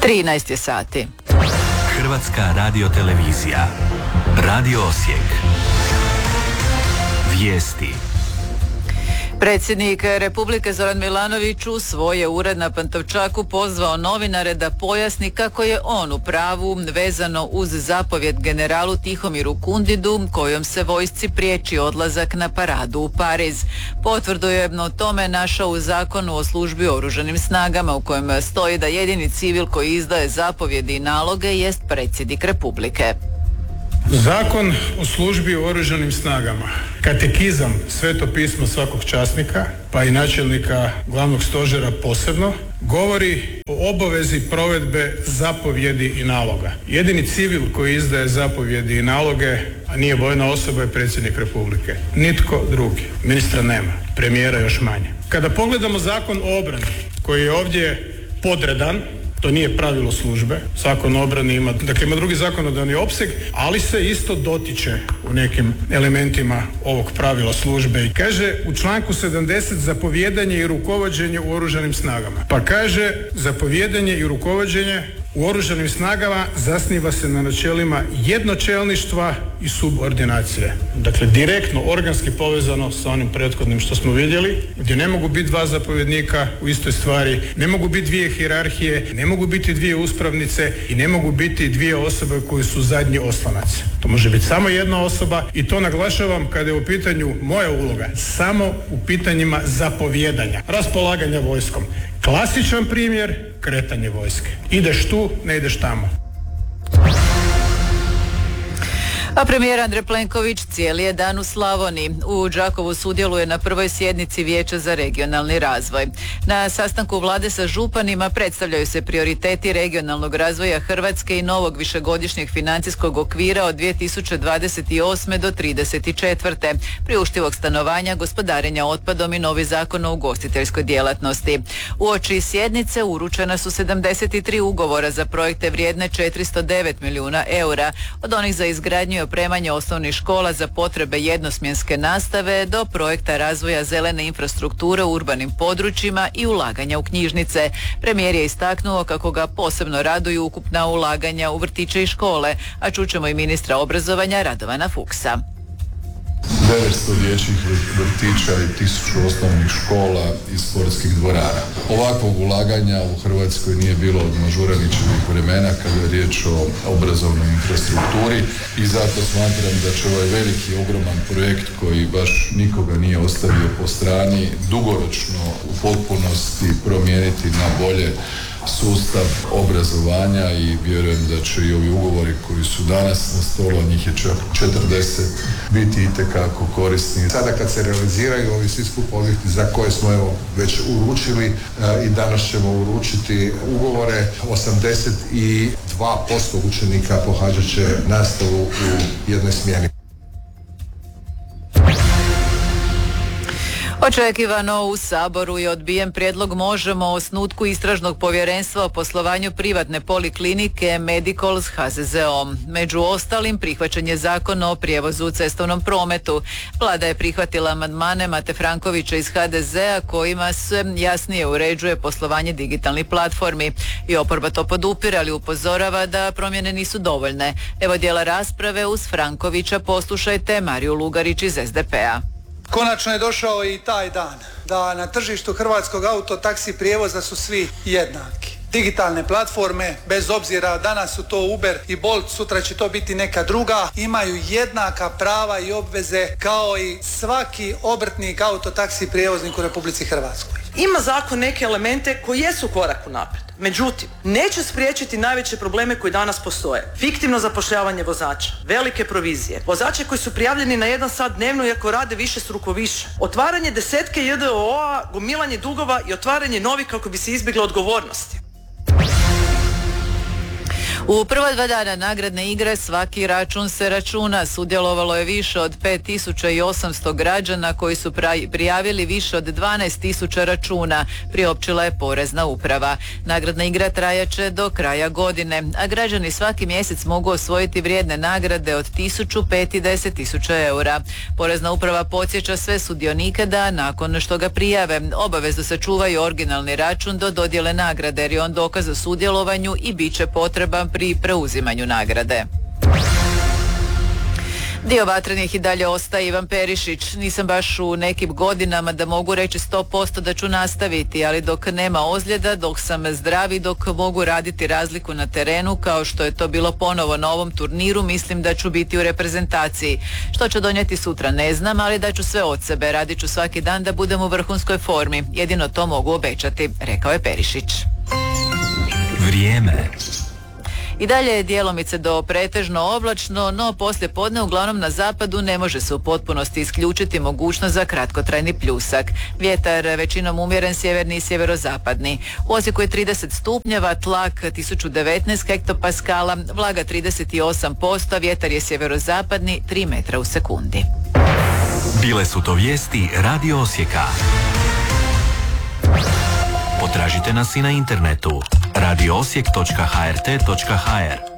13 je sati. Hrvatska radiotelevizija. Radio Osijek. Vijesti. Predsjednik Republike Zoran Milanović u svoje ured na Pantovčaku pozvao novinare da pojasni kako je on u pravu vezano uz zapovjed generalu Tihomiru Kundidu kojom se vojsci priječi odlazak na paradu u Pariz. Potvrdu je o tome našao u Zakonu o službi u oružanim snagama u kojem stoji da jedini civil koji izdaje zapovjedi i naloge jest predsjednik Republike. Zakon o službi u oružanim snagama, katekizam, sveto pismo svakog časnika, pa i načelnika glavnog stožera posebno, govori o obavezi provedbe zapovjedi i naloga. Jedini civil koji izdaje zapovjedi i naloge, a nije vojna osoba, je predsjednik Republike. Nitko drugi. Ministra nema, premijera još manje. Kada pogledamo Zakon o obrani, koji je ovdje podredan, to nije pravilo službe, Zakon o obrani ima drugi zakonodavni opseg, ali se isto dotiče u nekim elementima ovog pravila službe i kaže u članku 70 zapovijedanje i rukovođenje u oružanim snagama. Pa kaže zapovijedanje i rukovođenje u oružanim snagama zasniva se na načelima jednočelništva i subordinacije. Dakle, direktno, organski povezano sa onim prethodnim što smo vidjeli, gdje ne mogu biti dva zapovjednika u istoj stvari, ne mogu biti dvije hijerarhije, ne mogu biti dvije uspravnice i ne mogu biti dvije osobe koji su zadnji oslonac. To može biti samo jedna osoba i to naglašavam kada je u pitanju moja uloga, samo u pitanjima zapovijedanja, raspolaganja vojskom. Klasičan primjer, kretanje vojske. Ideš tu, ne ideš tamo. A premijer Andrej Plenković cijeli je dan u Slavoniji. U Đakovu sudjeluje na prvoj sjednici Vijeća za regionalni razvoj. Na sastanku vlade sa županima predstavljaju se prioriteti regionalnog razvoja Hrvatske i novog višegodišnjeg financijskog okvira od 2028. do 34. priuštivog stanovanja, gospodarenja otpadom i novi zakon o ugostiteljskoj djelatnosti. Uoči sjednice uručena su 73 ugovora za projekte vrijedne 409 milijuna eura, od onih za izgradnju i opremanje osnovnih škola za potrebe jednosmjenske nastave do projekta razvoja zelene infrastrukture u urbanim područjima i ulaganja u knjižnice. Premijer je istaknuo kako ga posebno raduju ukupna ulaganja u vrtiće i škole, a čućemo i ministra obrazovanja Radovana Fuchsa. 900 dječjih vrtića i 1000 osnovnih škola i sportskih dvorana. Ovakvog ulaganja u Hrvatskoj nije bilo od Mažuranićevih vremena kada je riječ o obrazovnoj infrastrukturi i zato smatram da će ovaj veliki, ogroman projekt koji baš nikoga nije ostavio po strani dugoročno u potpunosti promijeniti na bolje sustav obrazovanja i vjerujem da će i ovi ugovori koji su danas na stolu, njih je čak 40, biti itekako korisni. Sada kad se realiziraju ovi svi skup objekti za koje smo već uručili i danas ćemo uručiti ugovore, 82% učenika pohađat će nastavu u jednoj smjeni. Očekivano u Saboru je odbijen prijedlog Možemo o osnutku istražnog povjerenstva o poslovanju privatne poliklinike Medicol s HZZO-om. Među ostalim, prihvaćen je Zakon o prijevozu u cestovnom prometu. Vlada je prihvatila amandmane Mate Frankovića iz HDZ-a kojima se jasnije uređuje poslovanje digitalnih platformi. I oporba to podupire, ali upozorava da promjene nisu dovoljne. Evo dijela rasprave uz Frankovića, poslušajte Mariju Lugarić iz SDP-a. Konačno je došao i taj dan da na tržištu hrvatskog autotaksi prijevoza su svi jednaki. Digitalne platforme, bez obzira danas su to Uber i Bolt, sutra će to biti neka druga, imaju jednaka prava i obveze kao i svaki obrtnik autotaksi prijevoznik u Republici Hrvatskoj. Ima zakon neke elemente koji jesu korak unaprijed. Međutim, neće spriječiti najveće probleme koji danas postoje. Fiktivno zapošljavanje vozača, velike provizije, vozače koji su prijavljeni na 1 sat dnevno iako rade višestruko više, otvaranje desetke JDO-a, gomilanje dugova i otvaranje novih kako bi se izbjegla odgovornosti. U prva 2 dana nagradne igre svaki račun se računa. Sudjelovalo je više od 5800 građana koji su prijavili više od 12.000 računa, priopćila je Porezna uprava. Nagradna igra trajaće do kraja godine, a građani svaki mjesec mogu osvojiti vrijedne nagrade od 1.000, 5 i 10.000 eura. Porezna uprava podsjeća sve sudionike da nakon što ga prijave obavezno sačuvaju originalni račun do dodjele nagrade, jer je on dokaz o sudjelovanju i bit će potreban pri preuzimanju nagrade. Dio Vatrenih i dalje ostaje Ivan Perišić. Nisam baš u nekim godinama da mogu reći 100% da ću nastaviti, ali dok nema ozljeda, dok sam zdrav i dok mogu raditi razliku na terenu, kao što je to bilo ponovo na ovom turniru, mislim da ću biti u reprezentaciji. Što će donijeti sutra ne znam, ali da ću sve od sebe. Radit ću svaki dan da budem u vrhunskoj formi. Jedino to mogu obećati, rekao je Perišić. Vrijeme. I dalje je djelomice do pretežno oblačno, no poslije podne uglavnom na zapadu ne može se u potpunosti isključiti mogućnost za kratkotrajni pljusak. Vjetar većinom umjeren sjeverni i sjeverozapadni. U Osijeku je 30 stupnjeva, tlak 1019 hektopaskala, vlaga 38%, vjetar je sjeverozapadni 3 metra u sekundi. Bile su to vijesti Radio Osijeka. Potražite nas i na internetu radioosijek.hrt.hr.